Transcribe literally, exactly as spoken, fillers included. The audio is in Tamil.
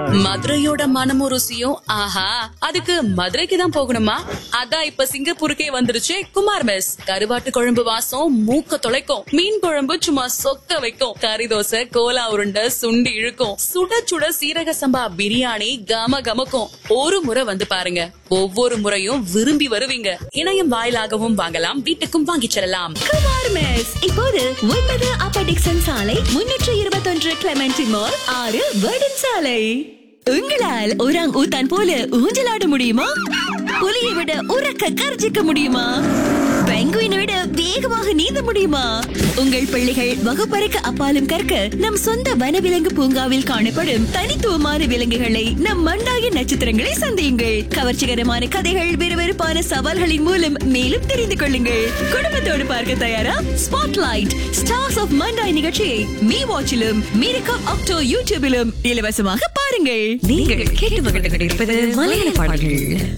மதுரையோட மனமும் ருசியும் ஆஹா அதுக்கு மதுரைக்கு தான் போகணுமா? அதான் இப்ப சிங்கப்பூருக்கே வந்துருச்சு குமார் மெஸ். கருவாட்டு குழம்பு வாசம் மூக்க தொலைக்கும், மீன் குழம்பு சும்மா சொக்க வைக்கும், கறி தோசை கோலா உருண்டை சுண்டி இழுக்கும், சுட சுட சீரக சம்பா பிரியாணி கம கமக்கும். ஒரு முறை வந்து பாருங்க, ஒவ்வொரு முறையும் விரும்பி வருவீங்க. இணையம் வாயிலாகவும் வாங்கலாம், வீட்டுக்கும் வாங்கிச் செல்லலாம். குமார் மெஸ் இப்போது ஒன்பது அப்பர் டிக்சன் சாலை, முன்னூற்று இருபத்தொன்று கிளமெண்டி மால், ஆறு வேர்டன் சாலை. உங்களால் ஒராங் ஊத்தான் போல ஊஞ்சலாட முடியுமா? புலியை விட உறக்க கர்ஜிக்க முடியுமா? பெங்குயினை விட வேகமாக நீந்த முடியுமா? உங்கள் பிள்ளைகள் வகுப்பறைக்கு அப்பாலும் கற்க நம் சொந்த வனவிலங்கு பூங்காவில் காணப்படும் தனித்துவமான விலங்குகளை நம் மண்டாய நட்சத்திரங்களை சந்தியுங்கள். கவர்ச்சிகரமான கதைகள், விறுவிறுப்பான சவால்களின் மூலம் மேலும் தெரிந்து கொள்ளுங்கள். குடும்பத்தோடு பார்க்க தயாரா? ஸ்பாட்லைட் ஸ்டார்ஸ் ஆஃப் மண்டாய் நிகழ்ச்சியை மீ வாட்சிலும் மீரகம் அக்டோ யூடியூபிலும் இலவசமாக பாருங்கள். நீங்கள் கேட்டு மகிழ்ந்து கொண்டிருப்பது மலையாள பாடல்கள்.